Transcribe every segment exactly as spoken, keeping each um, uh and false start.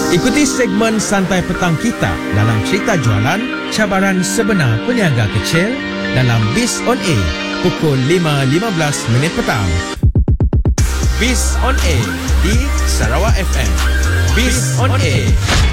Ikuti segmen Santai Petang kita dalam cerita jualan cabaran sebenar peniaga kecil dalam Biz on Air pukul lima lima belas minit petang. Biz on Air di Sarawak F M. Biz on Air.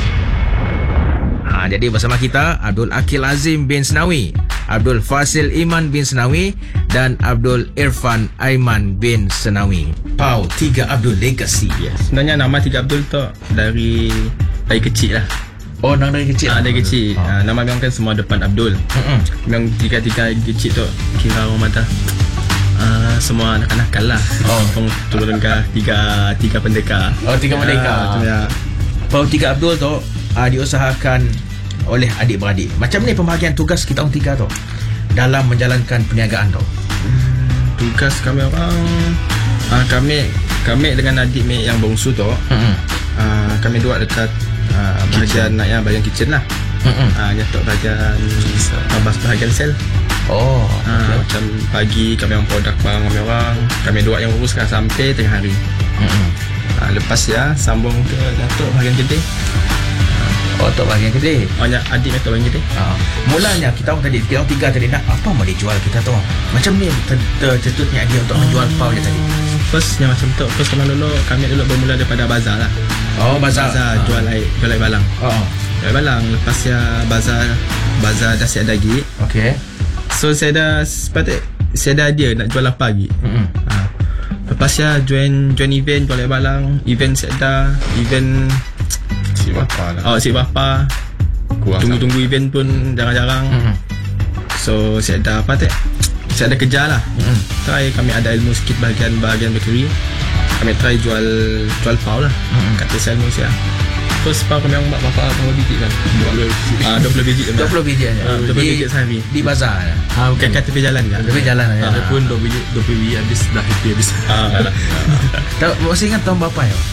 Ha, jadi bersama kita Abdul Akil Azim bin Senawi, Abdul Fasil Iman bin Senawi dan Abdul Irfan Aiman bin Senawi. Pau Tiga Abdul Legacy. Yes. Sebenarnya nama Tiga Abdul tu dari dari kecil lah. Oh, nama dari kecil? Ah, dari kecil. Oh. Ah, nama memang kan semua depan Abdul. Mm-hmm. Memang tiga-tiga kecil tu kira orang mata uh, semua anak-anak lah. Oh, turun ke tiga tiga pendekar. Oh, tiga pendekar. Uh, ya. Pau Tiga Abdul tu uh, diusahakan oleh adik-beradik. Macam ni pembahagian tugas kita orang tiga tu dalam menjalankan perniagaan tu. Hmm, tugas kami orang uh, kami kami dengan adik mate yang bongsu tu. Mm-hmm. Uh, kami dua dekat Uh, bahagian nak yang bahagian kitchen lah. Mm-hmm. uh, Nyatok bahagian Abas bahagian sel. Oh uh, okay. Macam pagi kami yang produk barang kami orang, kami dua yang uruskan sampai tengah hari. Mm-hmm. uh, Lepas ya sambung ke Datuk bahagian kedai. Oh, Datuk bahagian kedai. Oh, ya, adik Datuk bahagian kedai. uh. Mulanya kita orang tadi Kita orang tiga tadi nak apa mau dijual kita tu. Macam ni tercetutnya dia untuk menjual uh, pau dia tadi. Firstnya macam tu. First kami dulu Kami dulu bermula daripada bazar lah. Oh, bazar, bazar uh. jual air jual air balang. Oh. Jual air balang. Lepas ya bazar bazar dah siap dagi. Okay. So saya dah sepatut saya dah dia nak jual apa lagi. Mm-hmm. Ha. Lepas ya join join event jual air balang, event siap dah, event si bapa lah. Oh, si bapa. Tunggu-tunggu event pun jarang-jarang. Mm-hmm. So saya dah apa tak? Saya ada kerja lah. Mm-hmm. Try kami ada ilmu sikit bahagian bahagian bakery. Kami try jual jual pau lah. Mm-hmm. Kata saya ilmu saya. Terus pau kami yang buat berapa berapa biji kan? dua puluh biji. Ah, dua puluh biji. dua puluh biji aja. Ah, dua puluh biji sehari. Di bazar. Ah, bukan kat tepi jalan kan? Tepi jalan aja. Ada pun dua biji dua puluh biji habis dah happy habis. Ah, alah. Tahu masih ingat tahun berapa ya?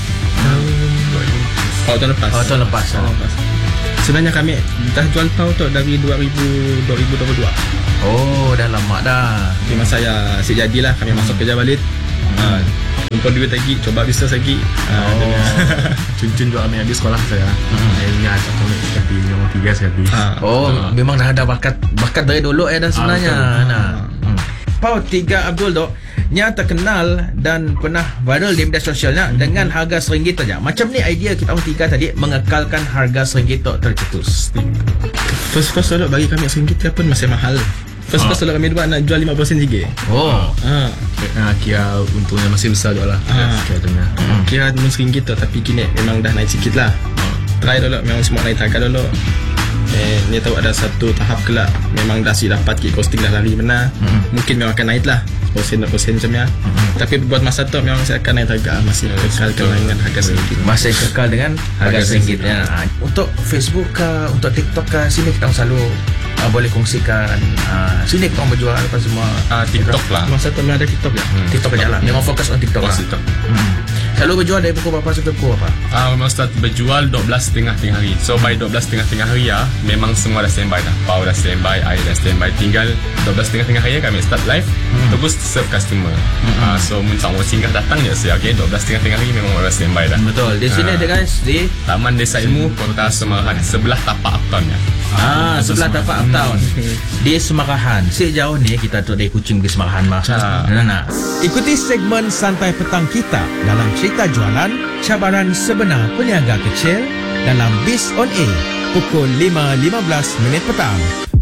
Oh, tahun lepas. Oh, tahun lepas. Tahun lepas. Sebenarnya kami dah jual pau tu dari dua ribu dua puluh dua. Oh, dah lama dah. Di masa saya si jadilah kami masuk kerja balik. Hmm. Ah, jumpa duit lagi, coba bisnes lagi. Ah, oh. Cun-cun juga kami habis sekolah saya. Hmm. Saya ingat satu sekali, yang tiga sekali. Ah. Oh, ah. Memang dah ada bakat bakat dari dulu eh dah sebenarnya. Ah, nah. Hmm. Pau Tiga Abdul tu nya terkenal dan pernah viral di media sosialnya hmm. dengan harga seringgit saja. Macam ni idea kita orang tiga tadi mengekalkan harga seringgit tu tercetus. First first dulu bagi kami seringgit pun masih mahal. First first dulu kami dua nak jual lima peratus juga. Oh. Ah. Ah, kira untungnya masih besar tu lah. Ah. Kira tengah. Hmm. Kira cuma seringgit tu tapi kini memang dah naik sikit lah. Hmm. Try dulu memang semua naik harga dulu. Eh, ni tahu ada satu tahap kelak memang dah si dapat kit costing dah lari benar. Mm-hmm. Mungkin memang akan naik lah persen persen macamnya. Mm-hmm. Tapi buat masa tu memang saya akan naik harga masih kekal dengan harga seringgit. Masih kekal dengan harga seringgitnya. Untuk Facebook ke, untuk TikTok ke, sini kita selalu uh, boleh kongsikan. Uh, sini kita berjual apa semua. Uh, TikTok lah. Masa tu memang ada TikTok ya. Hmm. TikTok aja lah. Memang fokus on TikTok lah. TikTok. Hmm. Selalu berjual dari pukul berapa sampai pukul berapa? Ah, uh, memang start berjual dua belas tengah tengah hari. So by dua belas tengah tengah hari ya, memang semua dah standby dah. Pau dah standby, air dah standby. Tinggal dua belas tengah tengah hari kami start live. Hmm. Terus serve customer. Hmm. Uh, so muncang mau singgah datang je saya. Okay, dua belas tengah tengah hari memang dah standby dah. Betul. Di sini ada uh, guys di Taman Desa Ilmu Kota Semarahan, sebelah tapak uptown ya. Ah, sebelah tapak uptown. Di Semarahan. Sejauh ni kita tu dari Kuching di Semarahan mah. Nah, nah. Ikuti segmen Santai Petang kita dalam cerita jualan cabaran sebenar peniaga kecil dalam Biz on Air pukul lima lima belas minit petang.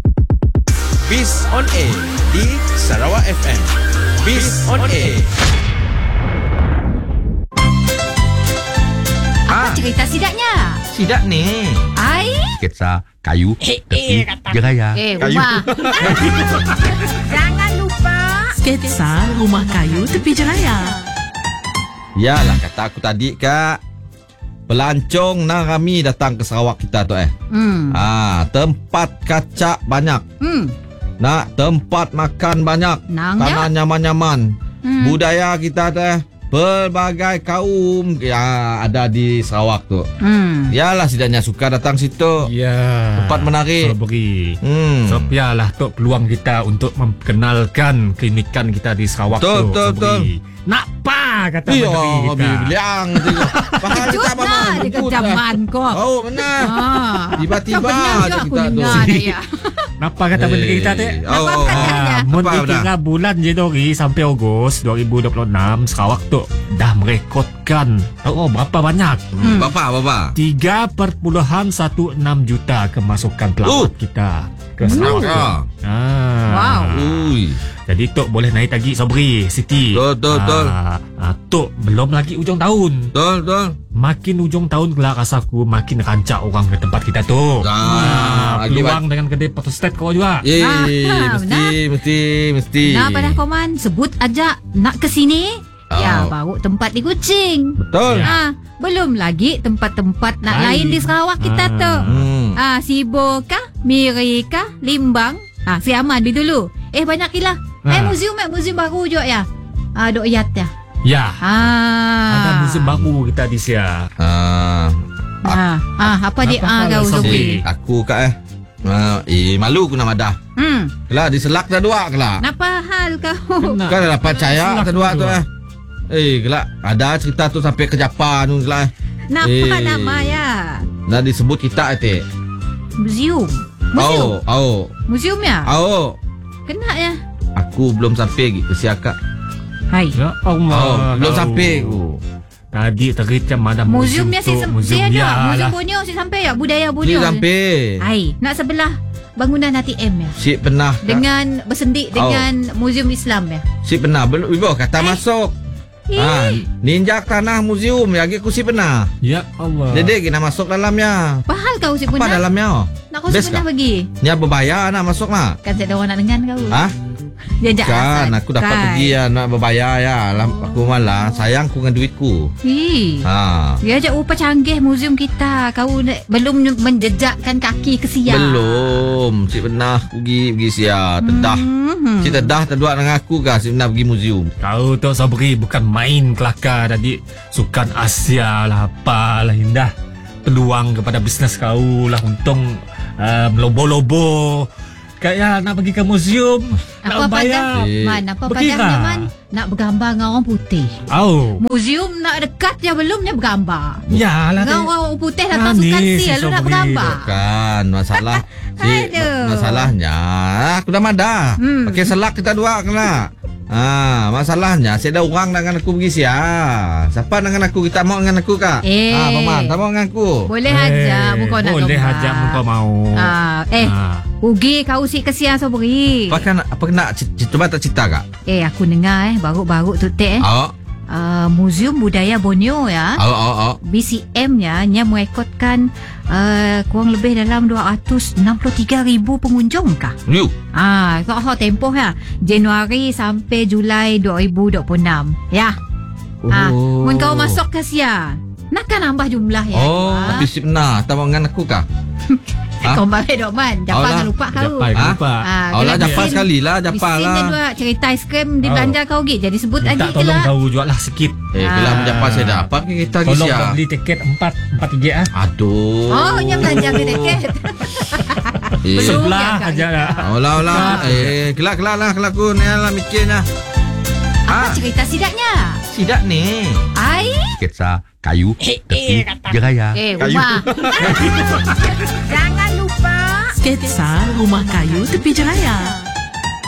Biz on Air di Sarawak F M. Biz on Air. Apa ah. cerita sidaknya? Sidak ni. Ai? Sketsa kayu eh, tepi eh, jeraya. Eh, rumah. Jangan lupa sketsa rumah kayu tepi jeraya. Yalah kata aku tadi kak, pelancong nang kami datang ke Sarawak kita tu eh. Hmm. Ah, tempat kacak banyak. Hmm. Nak tempat makan banyak. Tanah nyaman-nyaman. Hmm. Budaya kita tu eh pelbagai kaum yang ada di Sarawak tu. Hmm. Yalah setidaknya suka datang situ. Ya. Tempat menarik. Sobri. Hmm. So, biarlah tu peluang kita untuk memperkenalkan klinikan kita di Sarawak Betul, tu. betul, Sobri. betul. Nak apa kata Iya, menteri hobi kita? bilang tu. Faham Kejut kita lah dia kejaman kau. Oh, benar. Ah. Tiba-tiba Kau je benar ke aku kita tu. dengar dah ya. Apa kata menteri kita tu? Oh, oh, apa oh. katanya? Mun Apa dikira dah? bulan Januari sampai Ogos dua ribu dua puluh enam Sarawak tu dah merekodkan tahu oh, berapa banyak? Hmm. Bapa, bapa. tiga perpuluhan satu enam juta kemasukan pelawat Uh. kita ke Uh. Sarawak tu. Ah. Ah. Wow. Ui. Jadi Tok boleh naik lagi Sobri Siti. Betul, betul, betul. Ah, ah, Tok belum lagi ujung tahun. Betul, betul. Makin ujung tahun kelak rasaku makin rancak orang ke tempat kita tu. Ah, lagi peluang dengan kedai photostat kau juga. Eh, Ah, mesti, benar. mesti, mesti. Nak pada Koman sebut aja nak ke sini. Oh. Ya, baru tempat di Kuching. Betul. Ah, belum lagi tempat-tempat nak Lain. lain di Sarawak kita Ah. tu. Hmm. Ah, Sibo kah, Miri kah, Limbang. Ah, si Ahmad di dulu. Eh banyak kilah. Eh Ah. museum eh museum baru juga ya. Ah, Dok Yat ya. Ya. Ah. Ada musim baru kita di Sia. Ah, Ah, ah apa dia Apa ah hal kau Sobri? Sobri. eh, aku kak eh. Ah, eh, malu aku nak madah. Hmm. Kelak diselak dah dua kelak. Napa hal kau? Kena. Kan dah dapat caya Selak dah dua tu dua. eh. Eh, kelak ada cerita tu sampai ke Japan tu kelak eh. Napa Eh. nama ya? Dah disebut kita eh. Museum. Museum. Oh, oh, Museum ya? oh. Kena ya. Aku belum sampai ke Siakak. Hai. Ya Allah. Oh, belum Kau. sampai aku. Tadi tericam ada Museumnya si tu. sem- si Museum ada. ya Museum lah. Borneo si sampai ya budaya Belum Borneo. sampai. Hai, nak sebelah bangunan A T M ya. Si pernah Kak. Dengan bersendik dengan Museum Islam ya. Si pernah belum ibu kata Eh. masuk. Eh. Ah, ninjak tanah museum lagi aku si pernah. Ya Allah. Jadi kita masuk dalamnya. Pahal kau si Apa pernah? dalamnya? Nak kau si Best pernah kah? pergi? Ni berbayar nak masuk nak. Kan saya ada orang nak dengan kau. Ah, Jajak kan aku dapat Kan. pergi ya nak berbayar ya. Lam, aku malah sayang aku dengan duitku. Hi. Ha. Dia ajak rupa canggih museum kita. Kau ne- belum menjejakkan kaki ke siang. Belum. Si pernah pergi pergi sia tedah. Hmm. Si tedah terdua dengan aku kah si pernah pergi museum. Kau tu Sabri bukan main kelakar tadi. Sukan Asia lah apalah indah. Peluang kepada bisnes kau lah untung uh, melobo-lobo. Kayak nak pergi ke museum Apa nak bayar. Eh, Man, apa berkira. padahnya Man? Nak bergambar dengan orang putih. Oh. Museum nak dekat je belumnya bergambar. Ya lah. Dengan orang putih datang Ah, sukan ni si si lalu nak Sobri bergambar. Kan masalah si Aduh. masalahnya aku dah madah. Hmm. Pakai selak kita dua kena. Ah, masalahnya saya ada orang dengan aku pergi sia. Siapa dengan aku kita mau dengan aku kak? Eh. Ah, paman, tak mau dengan aku. Boleh aja Eh, muka nak boleh gambar. aja muka mau. Ah, eh, Ah. ugi kau si kesian Sobri. Apa kan apa kena c- c- cuba tak cerita kak? Eh, aku dengar eh baru-baru tu teh eh. Oh, Uh, Museum Budaya Borneo ya. oh, oh, oh. B C M nya nya merekodkan uh, kurang lebih dalam dua ratus enam puluh tiga ribu pengunjung kah? You. Ah, so, so tempoh ya. Januari sampai Julai dua ribu dua puluh enam. Ya. Ah, mun kau masuk ke sia. Nakkan nambah jumlah ya. Oh, ah. tapi si pernah tak mau dengan aku kak? Ah? Kau balik dok man. Japa Alah, jangan lupa kau. Japai Ah? lupa. Ah, Oh lah, kena japa bisin- sekali lah, japa bisin dia lah. dua cerita aiskrim di Oh. belanja kau gig. Jadi sebut Minta lagi tolong lah. kau jual lah sikit. Eh, kalau Ah. menjapa saya dapat kita pergi Tolong sia. kau beli tiket empat empat tiga ah. Aduh. Oh, nya belanja ke tiket. Eh. Belum Sebelah ya, Kak aja Ika. lah. Olah olah. Eh, kelak kelak lah kelak aku ni lah mikirnya. Apa cerita sidaknya? Sidak ni. Ai. Sketsa kayu tepi jeraya. Eh, Umar. Jangan lupa Sketsa Rumah Kayu Tepi Jeraya.